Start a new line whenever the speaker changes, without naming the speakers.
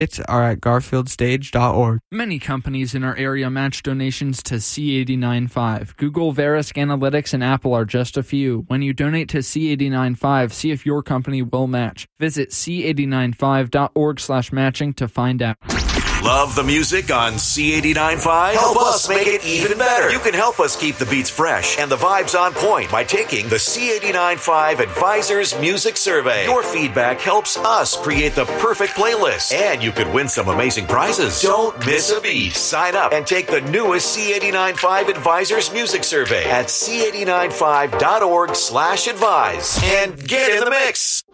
Tickets are at garfieldstage.org.
Many companies in our area match donations to C895. Google, Verisk Analytics, and Apple are just a few. When you donate to C895, see if your company will match. Visit c895.org/matching to find out.
Love the music on C89.5? Help us make it even better. You can help us keep the beats fresh and the vibes on point by taking the C89.5 Advisors Music Survey. Your feedback helps us create the perfect playlist, and you could win some amazing prizes. Don't miss a beat. Sign up and take the newest C89.5 Advisors Music Survey at c89.5.org/advise and get in the mix.